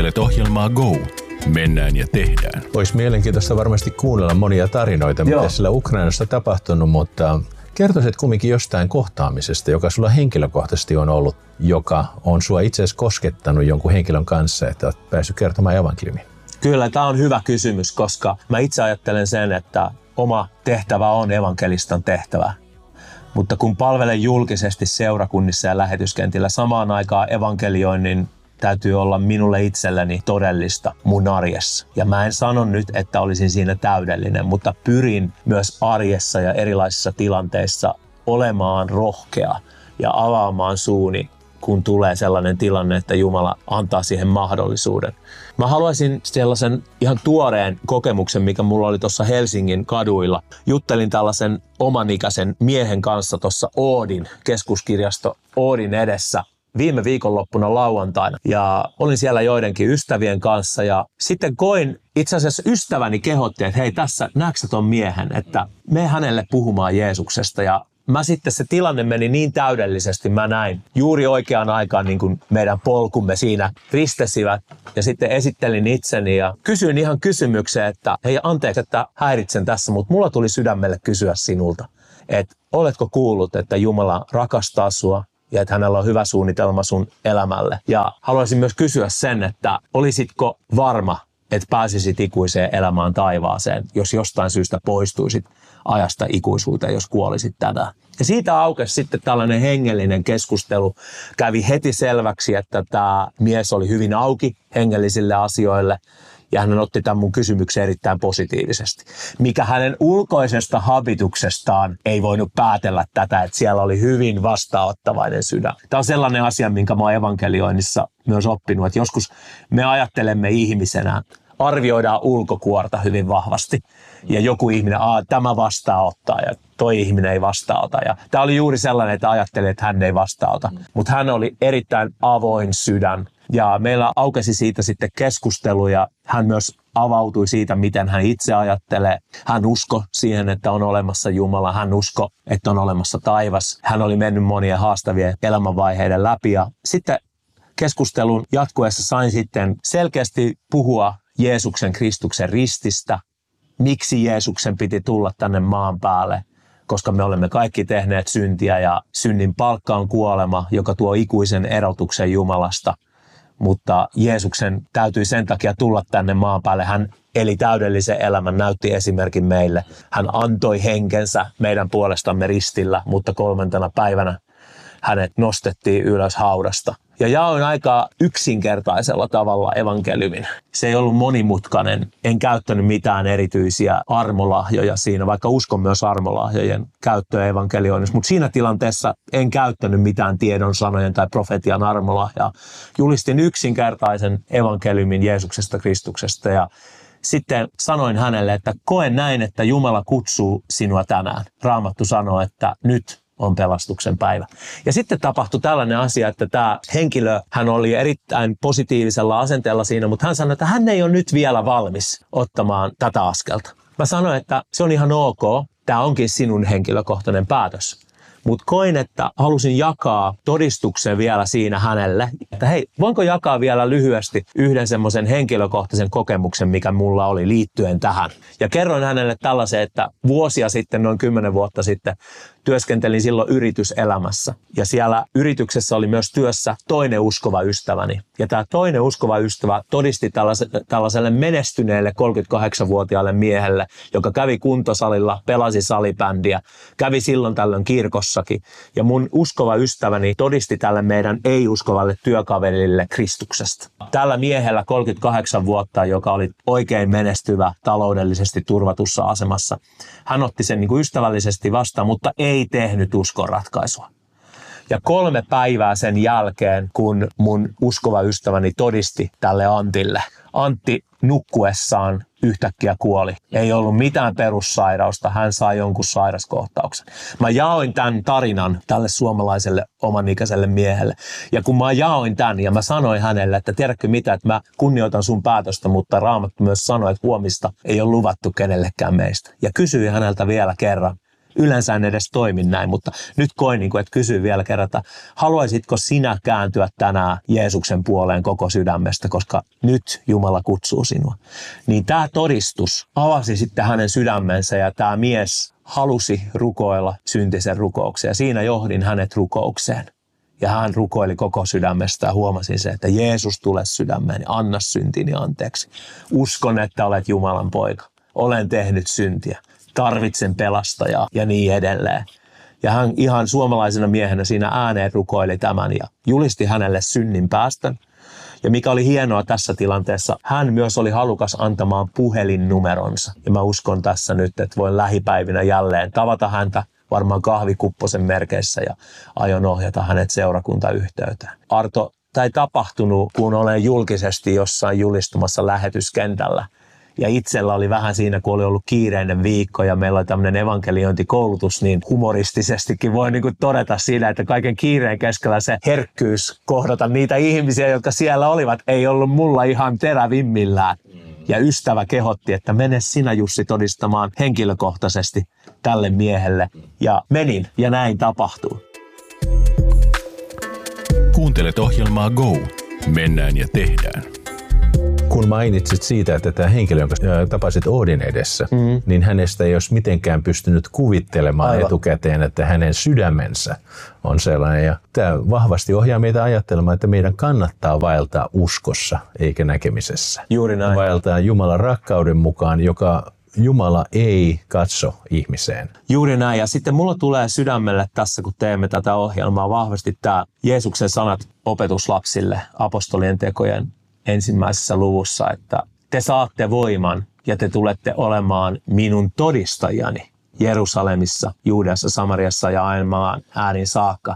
Kuuntelet ohjelmaa Go. Mennään ja tehdään. Olisi mielenkiintoista varmasti kuunnella monia tarinoita, mitä siellä Ukrainassa on tapahtunut, mutta kertoisit kumminkin jostain kohtaamisesta, joka sulla henkilökohtaisesti on ollut, joka on sua itse asiassa koskettanut jonkun henkilön kanssa, että olet päässyt kertomaan evankeliumin. Kyllä, tämä on hyvä kysymys, koska mä itse ajattelen sen, että oma tehtävä on evankelistan tehtävä. Mutta kun palvelen julkisesti seurakunnissa ja lähetyskentillä samaan aikaan evankelioinnin täytyy olla minulle itselleni todellista mun arjessa. Ja mä en sano nyt, että olisin siinä täydellinen, mutta pyrin myös arjessa ja erilaisissa tilanteissa olemaan rohkea ja avaamaan suuni, kun tulee sellainen tilanne, että Jumala antaa siihen mahdollisuuden. Mä haluaisin sellaisen ihan tuoreen kokemuksen, mikä mulla oli tuossa Helsingin kaduilla. Juttelin tällaisen omanikäisen miehen kanssa tuossa Oodin, keskuskirjasto Oodin edessä viime viikonloppuna lauantaina. Ja olin siellä joidenkin ystävien kanssa ja sitten koin, itse asiassa ystäväni kehotti, että hei tässä, näetkö ton miehen, että mene hänelle puhumaan Jeesuksesta. Ja mä sitten se tilanne meni niin täydellisesti, mä näin juuri oikeaan aikaan niin kuin meidän polkumme siinä ristesivät ja sitten esittelin itseni ja kysyin ihan kysymyksen, että hei anteeksi, että häiritsen tässä, mutta mulla tuli sydämelle kysyä sinulta, että oletko kuullut, että Jumala rakastaa sua ja että hänellä on hyvä suunnitelma sun elämälle. Ja haluaisin myös kysyä sen, että olisitko varma, että pääsisit ikuiseen elämään taivaaseen, jos jostain syystä poistuisit ajasta ikuisuuteen, jos kuolisit tänään. Ja siitä aukesi sitten tällainen hengellinen keskustelu. Kävi heti selväksi, että tämä mies oli hyvin auki hengellisille asioille ja hän otti tämän mun kysymyksen erittäin positiivisesti. Mikä hänen ulkoisesta habituksestaan ei voinut päätellä tätä, että siellä oli hyvin vastaanottavainen sydän. Tämä on sellainen asia, minkä mä oon evankelioinnissa myös oppinut, että joskus me ajattelemme ihmisenä, arvioidaan ulkokuorta hyvin vahvasti. Ja joku ihminen, tämä vastaanottaa ja toi ihminen ei vastaanota. Ja tämä oli juuri sellainen, että ajattelin, että hän ei vastaanota. Mutta hän oli erittäin avoin sydän. Ja meillä aukesi siitä sitten keskustelu ja hän myös avautui siitä, miten hän itse ajattelee. Hän uskoi siihen, että on olemassa Jumala. Hän uskoi, että on olemassa taivas. Hän oli mennyt monien haastavien elämänvaiheiden läpi. Ja sitten keskustelun jatkuessa sain sitten selkeästi puhua Jeesuksen Kristuksen rististä. Miksi Jeesuksen piti tulla tänne maan päälle? Koska me olemme kaikki tehneet syntiä ja synnin palkka on kuolema, joka tuo ikuisen erotuksen Jumalasta. Mutta Jeesuksen täytyi sen takia tulla tänne maan päälle. Hän eli täydellisen elämän, näytti esimerkin meille. Hän antoi henkensä meidän puolestamme ristillä, mutta 3. päivänä hänet nostettiin ylös haudasta. Ja jaoin aika yksinkertaisella tavalla evankeliumin. Se ei ollut monimutkainen. En käyttänyt mitään erityisiä armolahjoja siinä, vaikka uskon myös armolahjojen käyttöä evankelioinnissa. Mutta siinä tilanteessa en käyttänyt mitään tiedon sanojen tai profetian armolahjaa. Julistin yksinkertaisen evankeliumin Jeesuksesta Kristuksesta ja sitten sanoin hänelle, että koen näin, että Jumala kutsuu sinua tänään. Raamattu sanoo, että nyt on pelastuksen päivä. Ja sitten tapahtui tällainen asia, että tämä henkilö, hän oli erittäin positiivisella asenteella siinä, mutta hän sanoi, että hän ei ole nyt vielä valmis ottamaan tätä askelta. Mä sanoin, että se on ihan ok, tämä onkin sinun henkilökohtainen päätös. Mutta koin, että halusin jakaa todistuksen vielä siinä hänelle, että hei, voinko jakaa vielä lyhyesti yhden semmoisen henkilökohtaisen kokemuksen, mikä mulla oli liittyen tähän. Ja kerroin hänelle tällaisen, että vuosia sitten, noin 10 vuotta sitten, työskentelin silloin yrityselämässä. Ja siellä yrityksessä oli myös työssä toinen uskova ystäväni. Ja tämä toinen uskova ystävä todisti tällaiselle menestyneelle 38-vuotiaalle miehelle, joka kävi kuntosalilla, pelasi salibändiä, kävi silloin tällöin kirkossakin. Ja mun uskova ystäväni todisti tälle meidän ei-uskovalle työkaverille Kristuksesta. Tällä miehellä 38 vuotta, joka oli oikein menestyvä, taloudellisesti turvatussa asemassa, hän otti sen niin kuin ystävällisesti vastaan, mutta ei tehnyt uskonratkaisua. Ja 3 päivää sen jälkeen, kun mun uskova ystäväni todisti tälle Antille, Antti nukkuessaan yhtäkkiä kuoli. Ei ollut mitään perussairausta, hän sai jonkun sairaskohtauksen. Mä jaoin tämän tarinan tälle suomalaiselle omanikäiselle miehelle. Ja kun mä jaoin tämän ja mä sanoin hänelle, että tiedätkö mitä, että mä kunnioitan sun päätöstä, mutta Raamattu myös sanoi, että huomista ei ole luvattu kenellekään meistä. Ja kysyin häneltä vielä kerran, Yleensä en edes toimi näin, mutta nyt koin, että kysyin vielä kerran, että haluaisitko sinä kääntyä tänään Jeesuksen puoleen koko sydämestä, koska nyt Jumala kutsuu sinua. Niin tämä todistus avasi sitten hänen sydämensä ja tämä mies halusi rukoilla syntisen rukouksen ja siinä johdin hänet rukoukseen. Ja hän rukoili koko sydämestä ja huomasin se, että Jeesus tule sydämeen, anna syntini anteeksi. Uskon, että olet Jumalan poika. Olen tehnyt syntiä. Tarvitsen pelastajaa ja niin edelleen. Ja hän ihan suomalaisena miehenä siinä ääneen rukoili tämän ja julisti hänelle synnin päästön. Ja mikä oli hienoa tässä tilanteessa, hän myös oli halukas antamaan puhelinnumeronsa. Ja mä uskon tässä nyt, että voin lähipäivinä jälleen tavata häntä varmaan kahvikupposen merkeissä ja aion ohjata hänet seurakuntayhteyteen. Arto, tämä ei tapahtunut, kun olen julkisesti jossain julistumassa lähetyskentällä. Ja itsellä oli vähän siinä, kun oli ollut kiireinen viikko ja meillä oli tämmöinen evankeliointikoulutus, niin humoristisestikin voi todeta siinä, että kaiken kiireen keskellä se herkkyys kohdata niitä ihmisiä, jotka siellä olivat, ei ollut mulla ihan terävimmillään. Ja ystävä kehotti, että mene sinä Jussi todistamaan henkilökohtaisesti tälle miehelle. Ja menin ja näin tapahtui. Kuuntelet ohjelmaa Go. Mennään ja tehdään. Kun mainitsit siitä, että tämä henkilö, jonka tapasit Oodin edessä, niin hänestä ei olisi mitenkään pystynyt kuvittelemaan etukäteen, että hänen sydämensä on sellainen. Ja tämä vahvasti ohjaa meitä ajattelemaan, että meidän kannattaa vaeltaa uskossa eikä näkemisessä. Juuri näin. Vaeltaa Jumalan rakkauden mukaan, joka Jumala ei katso ihmiseen. Juuri näin. Ja sitten mulla tulee sydämelle tässä, kun teemme tätä ohjelmaa, vahvasti tämä Jeesuksen sanat opetuslapsille apostolien tekojen 1. luvussa, että te saatte voiman ja te tulette olemaan minun todistajani Jerusalemissa, Juudeassa, Samariassa ja aina maan äärin saakka.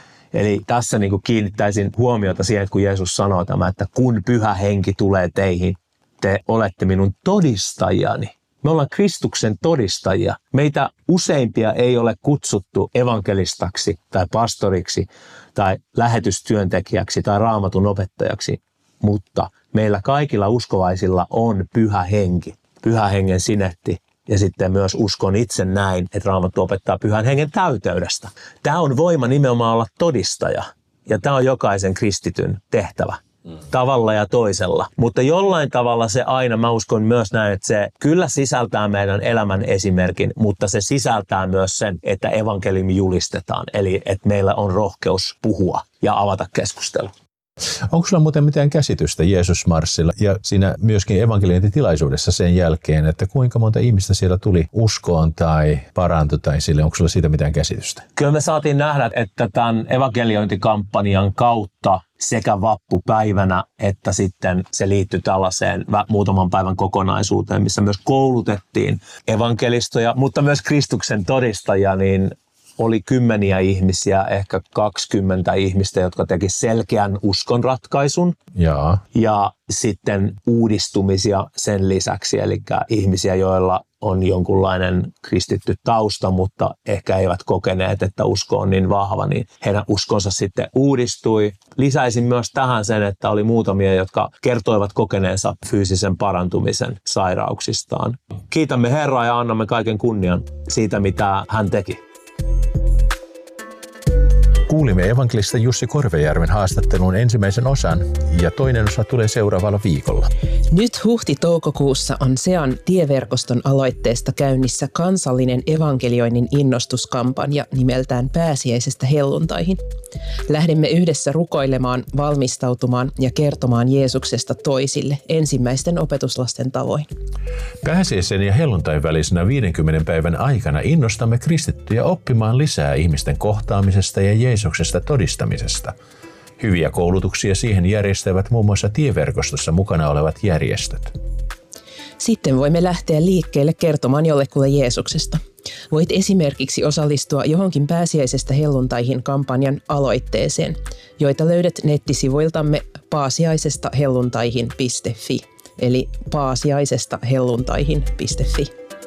Eli tässä kiinnittäisin huomiota siihen, että kun Jeesus sanoo tämä, että kun Pyhä Henki tulee teihin, te olette minun todistajani. Me ollaan Kristuksen todistajia. Meitä useimpia ei ole kutsuttu evankelistaksi tai pastoriksi tai lähetystyöntekijäksi tai raamatun opettajaksi. Mutta meillä kaikilla uskovaisilla on Pyhä Henki, Pyhän Hengen sinetti ja sitten myös uskon itse näin, että Raamattu opettaa Pyhän Hengen täyteydestä. Tämä on voima nimenomaan olla todistaja ja tämä on jokaisen kristityn tehtävä tavalla ja toisella. Mutta jollain tavalla se aina, mä uskon myös näin, että se kyllä sisältää meidän elämän esimerkin, mutta se sisältää myös sen, että evankeliumi julistetaan. Eli että meillä on rohkeus puhua ja avata keskustelu. Onko sulla muuten mitään käsitystä Jeesus-marssilla ja siinä myöskin evankeliointitilaisuudessa sen jälkeen, että kuinka monta ihmistä siellä tuli uskoon tai parantui tai sille? Onko sulla siitä mitään käsitystä? Kyllä me saatiin nähdä, että tämän evankeliointikampanjan kautta sekä vappupäivänä että sitten se liittyi tällaiseen muutaman päivän kokonaisuuteen, missä myös koulutettiin evankelistoja, mutta myös Kristuksen todistajia, niin oli 10 ihmisiä, ehkä 20 ihmistä, jotka teki selkeän uskonratkaisun. Ja sitten uudistumisia sen lisäksi, eli ihmisiä, joilla on jonkunlainen kristitty tausta, mutta ehkä eivät kokeneet, että usko on niin vahva, niin heidän uskonsa sitten uudistui. Lisäisin myös tähän sen, että oli muutamia, jotka kertoivat kokeneensa fyysisen parantumisen sairauksistaan. Kiitämme Herraa ja annamme kaiken kunnian siitä, mitä hän teki. Kuulimme evankelista Jussi Korvejärven haastattelun ensimmäisen osan ja toinen osa tulee seuraavalla viikolla. Nyt huhti-toukokuussa on SEAN tieverkoston aloitteesta käynnissä kansallinen evankelioinnin innostuskampanja nimeltään Pääsiäisestä helluntaihin. Lähdemme yhdessä rukoilemaan, valmistautumaan ja kertomaan Jeesuksesta toisille ensimmäisten opetuslasten tavoin. Pääsiäisen ja helluntain välisenä 50 päivän aikana innostamme kristittyjä oppimaan lisää ihmisten kohtaamisesta ja Jeesuksesta todistamisesta. Hyviä koulutuksia siihen järjestävät muun muassa tieverkostossa mukana olevat järjestöt. Sitten voimme lähteä liikkeelle kertomaan jollekulle Jeesuksesta. Voit esimerkiksi osallistua johonkin Pääsiäisestä helluntaihin kampanjan aloitteeseen, joita löydät nettisivuiltamme paasiaisestahelluntaihin.fi, eli paasiaisestahelluntaihin.fi.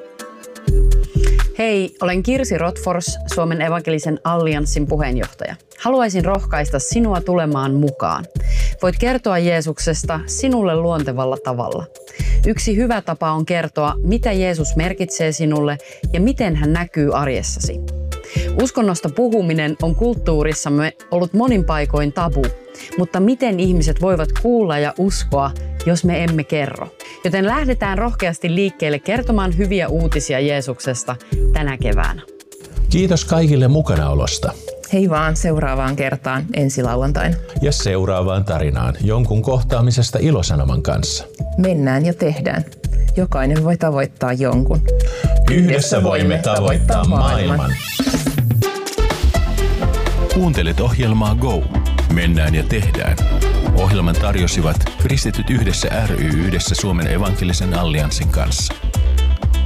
Hei, olen Kirsi Rotfors, Suomen evankelisen allianssin puheenjohtaja. Haluaisin rohkaista sinua tulemaan mukaan. Voit kertoa Jeesuksesta sinulle luontevalla tavalla. Yksi hyvä tapa on kertoa, mitä Jeesus merkitsee sinulle ja miten hän näkyy arjessasi. Uskonnosta puhuminen on kulttuurissamme ollut monin paikoin tabu, mutta miten ihmiset voivat kuulla ja uskoa, jos me emme kerro? Joten lähdetään rohkeasti liikkeelle kertomaan hyviä uutisia Jeesuksesta tänä keväänä. Kiitos kaikille mukanaolosta. Hei vaan seuraavaan kertaan ensi lauantaina. Ja seuraavaan tarinaan jonkun kohtaamisesta ilosanoman kanssa. Mennään ja tehdään. Jokainen voi tavoittaa jonkun. Yhdessä voimme tavoittaa maailman. Kuuntelet ohjelmaa Go. Mennään ja tehdään. Ohjelman tarjosivat Kristityt yhdessä ry yhdessä Suomen evankelisen allianssin kanssa.